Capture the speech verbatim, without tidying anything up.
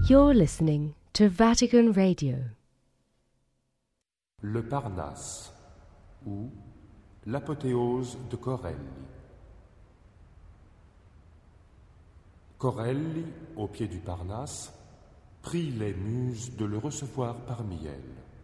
You're listening to Vatican Radio. Le Parnasse, ou l'apothéose de Corelli. Corelli, au pied du Parnasse, prie les muses de le recevoir parmi elles.